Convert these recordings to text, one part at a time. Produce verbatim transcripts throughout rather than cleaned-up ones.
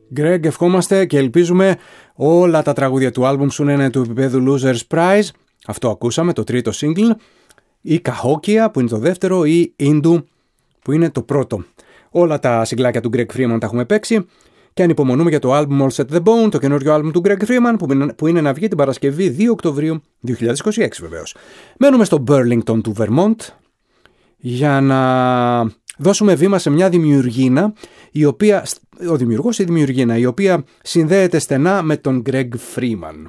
Greg, ευχόμαστε και ελπίζουμε όλα τα τραγούδια του άλμπουμ σου να είναι του επίπεδου Losers Prize. Αυτό ακούσαμε, το τρίτο single. Ή Cahokia που είναι το δεύτερο, ή Indu που είναι το πρώτο. Όλα τα συγκλάκια του Greg Freeman τα έχουμε παίξει και ανυπομονούμε για το άλμπουμ All Set The Bone, το καινούριο άλμπουμ του Greg Freeman που είναι να βγει την Παρασκευή δύο Οκτωβρίου δύο χιλιάδες είκοσι έξι βεβαίως. Μένουμε στο Burlington του Vermont για να δώσουμε βήμα σε μια δημιουργίνα, η οποία, ο δημιουργός ή δημιουργίνα, η οποία συνδέεται στενά με τον Greg Freeman.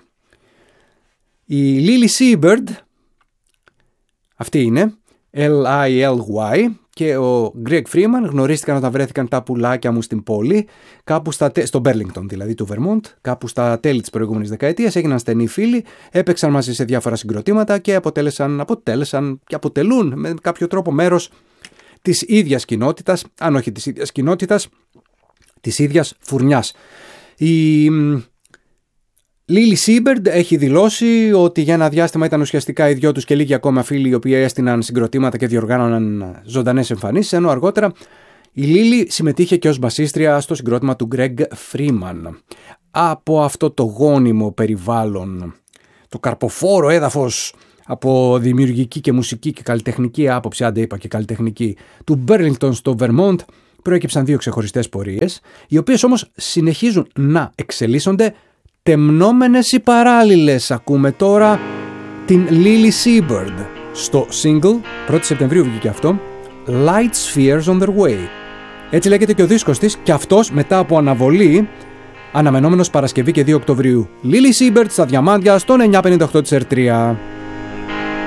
Η Lily Seabird, αυτή είναι, L I L Y, και ο Greg Freeman γνωρίστηκαν όταν βρέθηκαν τα πουλάκια μου στην πόλη, κάπου στα, στο Burlington δηλαδή του Vermont, κάπου στα τέλη της προηγούμενης δεκαετίας, έγιναν στενοί φίλοι, έπαιξαν μαζί σε διάφορα συγκροτήματα και αποτέλεσαν, αποτέλεσαν και αποτελούν με κάποιο τρόπο μέρος της ίδιας κοινότητας, αν όχι της ίδιας κοινότητας, της ίδιας φουρνιάς. Η Lily Seabird έχει δηλώσει ότι για ένα διάστημα ήταν ουσιαστικά οι δυο τους και λίγοι ακόμα φίλοι οι οποίοι έστειναν συγκροτήματα και διοργάνωναν ζωντανές εμφανίσεις, ενώ αργότερα η Lily συμμετείχε και ως μπασίστρια στο συγκρότημα του Greg Freeman. Από αυτό το γόνιμο περιβάλλον, το καρποφόρο έδαφος από δημιουργική και μουσική και καλλιτεχνική άποψη, άντε είπα και καλλιτεχνική, του Burlington στο Vermont, προέκυψαν δύο ξεχωριστές πορείες, οι οποίες όμως συνεχίζουν να εξελίσσονται τεμνόμενες ή παράλληλες. Ακούμε τώρα την Lily Seabird στο single, πρώτη Σεπτεμβρίου βγήκε αυτό, Light Spheres on Their Way. Έτσι λέγεται και ο δίσκος της, και αυτός μετά από αναβολή, αναμενόμενος Παρασκευή και δύο Οκτωβρίου. Lily Seabird στα διαμάντια στον εννιακόσια πενήντα οκτώ της ερ τρία.